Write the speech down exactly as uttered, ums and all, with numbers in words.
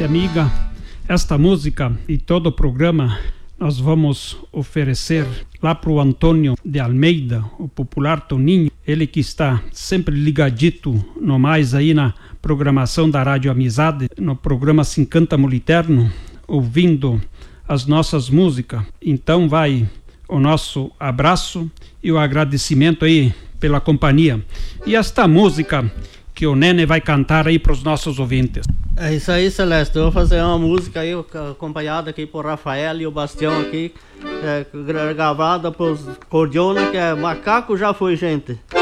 e amiga, esta música e todo o programa nós vamos oferecer lá para o Antônio de Almeida, o popular Toninho, ele que está sempre ligadito no mais aí na programação da Rádio Amizade, no programa Se Encanta Moliterno, ouvindo as nossas músicas. Então vai o nosso abraço e o agradecimento aí pela companhia. E esta música que o Nene vai cantar aí para os nossos ouvintes. É isso aí, Celeste. Eu vou fazer uma música aí acompanhada aqui por Rafael e o Bastião aqui, é, gravada por Cordiona, que é Macaco Já Foi Gente.